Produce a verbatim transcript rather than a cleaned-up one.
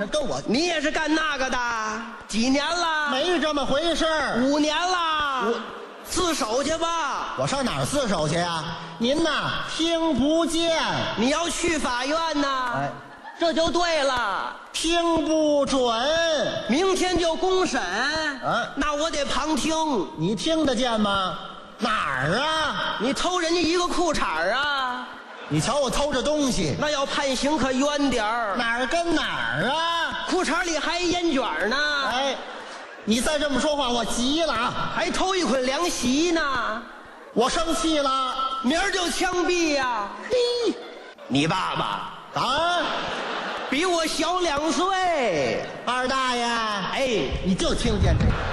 这跟我你也是干那个的？几年了？ 没这么回事儿。 五年了。 我自首去吧。 我上哪儿自首去呀？您呐，听不见。 你要去法院呐？ 哎， 这就对了。 听不准。 明天就公审。 啊， 那我得旁听。 你听得见吗？哪儿啊？ 你偷人家一个裤衩啊？ 你瞧我偷着东西， 那要判刑可冤点儿。 哪儿跟哪儿啊？ 裤衩里还烟卷呢。 哎，你再这么说话，我急了啊！ 还偷一捆凉席呢。 我生气了， 明儿就枪毙呀！ 嘿， 你爸爸啊， 比我小两岁。 二大爷， 哎， 你就听见这个。